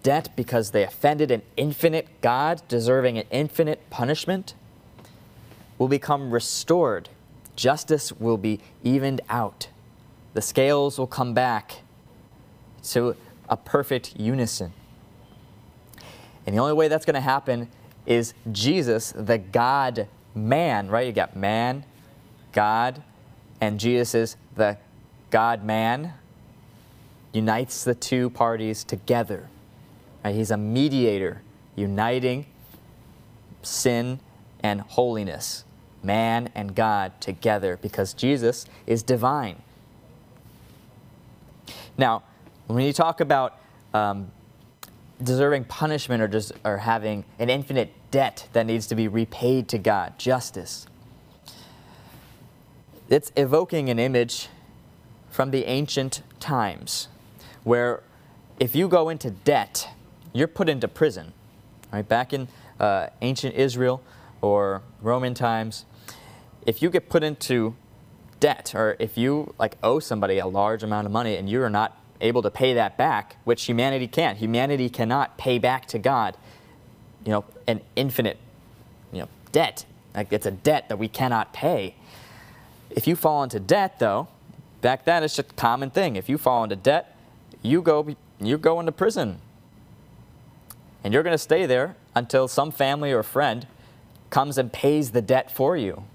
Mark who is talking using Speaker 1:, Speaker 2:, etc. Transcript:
Speaker 1: debt because they offended an infinite God, deserving an infinite punishment, will become restored. Justice will be evened out. The scales will come back to a perfect unison. And the only way that's going to happen is Jesus, the God-man, right? You got man, God, and Jesus is the God-man, unites the two parties together. Right? He's a mediator, uniting sin and holiness, man and God together, because Jesus is divine. Now, when you talk about deserving punishment or having an infinite debt that needs to be repaid to God, justice, it's evoking an image from the ancient times where if you go into debt, you're put into prison. Right? Back in ancient Israel or Roman times, if you get put into debt, or if you owe somebody a large amount of money and you are not able to pay that back, which humanity can't. Humanity cannot pay back to God, an infinite, debt. It's a debt that we cannot pay. If you fall into debt, though, back then it's just a common thing. If you fall into debt, you go into prison. And you're going to stay there until some family or friend comes and pays the debt for you.